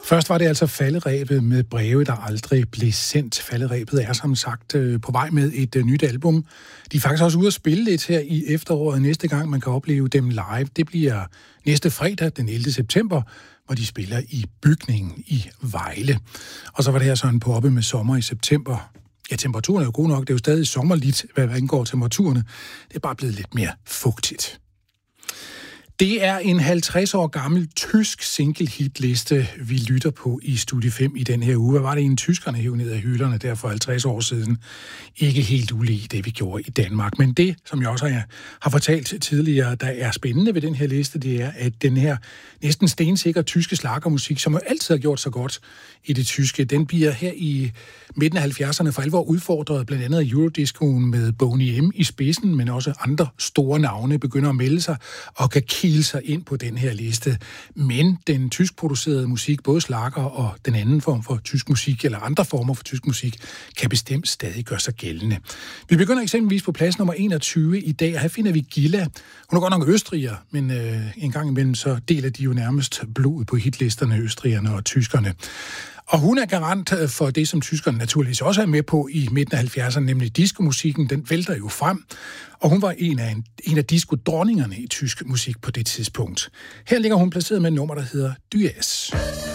Først var det altså falderebet med breve, der aldrig blev sendt. Falderebet er som sagt på vej med et nyt album. De er faktisk også ude at spille lidt her i efteråret. Næste gang man kan opleve dem live, det bliver næste fredag, den 11. september, hvor de spiller i Bygningen i Vejle. Og så var det her sådan på oppe med sommer i september. Ja, temperaturen er jo god nok. Det er jo stadig sommerligt, hvad angår temperaturerne. Det er bare blevet lidt mere fugtigt. Det er en 50 år gammel tysk single-hit-liste, vi lytter på i Studie 5 i den her uge. Hvad var det, en tyskerne hævde ned af hylderne der for 50 år siden? Ikke helt ulig det, vi gjorde i Danmark. Men det, som jeg også har fortalt tidligere, der er spændende ved den her liste, det er, at den her næsten stensikre tyske schlagermusik, som jo altid har gjort så godt i det tyske, den bliver her i midten af 70'erne for alvor udfordret, blandt andet af Eurodiscoen med Boney M. i spidsen, men også andre store navne begynder at melde sig og kan kile sig ind på den her liste. Men den tyskproducerede musik, både schlager og den anden form for tysk musik, eller andre former for tysk musik, kan bestemt stadig gøre sig gældende. Vi begynder eksempelvis på plads nummer 21 i dag, og her finder vi Gilla. Hun er godt nok østriger, men en gang imellem så deler de jo nærmest blodet på hitlisterne, østrigerne og tyskerne. Og hun er garant for det, som tyskerne naturligvis også er med på i midten af 70'erne, nemlig diskomusikken. Den vælter jo frem, og hun var en af disco-dronningerne i tysk musik på det tidspunkt. Her ligger hun placeret med et nummer, der hedder Dyes.